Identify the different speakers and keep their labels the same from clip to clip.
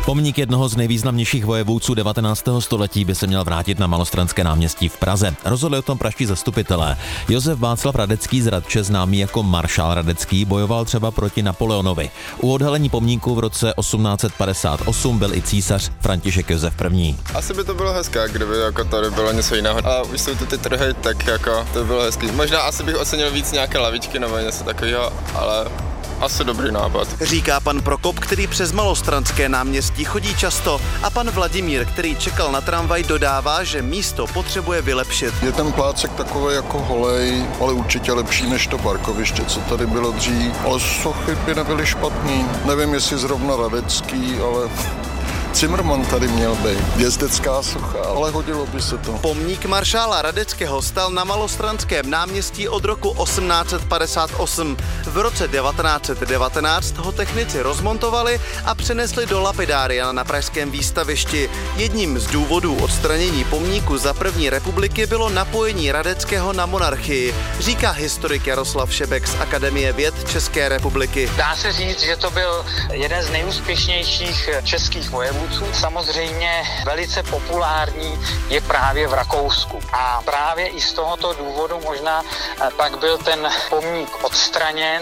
Speaker 1: Pomník jednoho z nejvýznamnějších vojevůdců 19. století by se měl vrátit na Malostranské náměstí v Praze. Rozhodli o tom pražští zastupitelé. Josef Václav Radecký z Radče, známý jako maršál Radecký, bojoval třeba proti Napoleonovi. U odhalení pomníku v roce 1858 byl i císař František Josef I.
Speaker 2: Asi by to bylo hezké, kdyby jako tady bylo něco jiného. A už jsou tu ty trhy, tak jako to by bylo hezký. Možná asi bych ocenil víc nějaké lavičky nebo něco takového, ale asi dobrý nápad.
Speaker 3: Říká pan Prokop, který přes Malostranské náměstí chodí často, a pan Vladimír, který čekal na tramvaj, dodává, že místo potřebuje vylepšit.
Speaker 4: Je ten plácek takový jako holej, ale určitě lepší než to parkoviště, co tady bylo dřív. Ale sochy by nebyly špatný. Nevím, jestli zrovna Radecký, ale Cimrman tady měl být. Jezdecká socha, ale hodilo by se to.
Speaker 3: Pomník maršála Radeckého stal na Malostranském náměstí od roku 1858. V roce 1919 ho technici rozmontovali a přenesli do lapidária na pražském výstavišti. Jedním z důvodů odstranění pomníku za první republiky bylo napojení Radeckého na monarchii, říká historik Jaroslav Šebek z Akademie věd České republiky.
Speaker 5: Dá se říct, že to byl jeden z nejúspěšnějších českých vojevůdců. Samozřejmě velice populární je právě v Rakousku. A právě i z tohoto důvodu možná pak byl ten pomník odstraněn.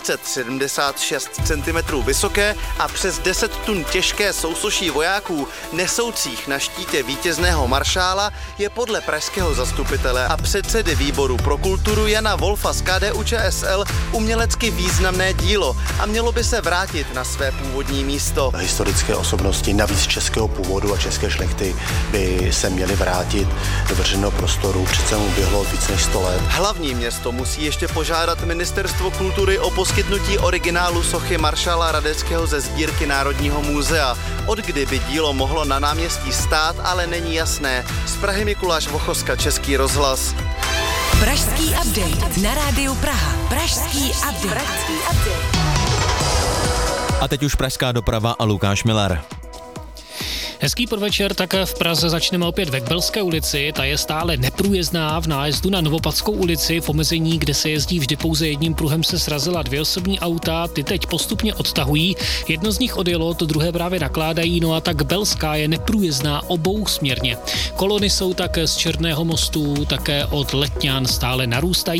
Speaker 3: 676 cm vysoké a přes 10 tun těžké sousoší vojáků nesoucích na štítě vítězného maršála je podle pražského zastupitele a předsedy výboru pro kulturu Jana Wolfa z KDU-ČSL umělecky významné dílo a mělo by se vrátit na své původní místo.
Speaker 6: Historické osobnosti navíc českého původu a české šlechty by se měly vrátit do veřejného prostoru. Přece mu uběhlo víc než 100 let.
Speaker 3: Hlavní město musí ještě požádat Ministerstvo kultury o poskytnutí originálu sochy maršála Radeckého ze sbírky Národního muzea. Od kdy by dílo mohlo na náměstí stát, ale není jasné. Z Prahy Mikuláš Vochoska, Český rozhlas.
Speaker 7: Pražský update na rádiu Praha. Pražský update.
Speaker 1: A teď už pražská doprava a Lukáš Miller.
Speaker 8: Hezký podvečer, tak v Praze začneme opět ve Kbelské ulici, ta je stále neprůjezdná. V nájezdu na Novopadskou ulici v omezení, kde se jezdí vždy pouze jedním pruhem, se srazila 2 osobní auta, ty teď postupně odtahují, jedno z nich odjelo, to druhé právě nakládají, no a ta Kbelská je neprůjezdná obousměrně. Kolony jsou tak z Černého mostu, také od Letňan stále narůstají.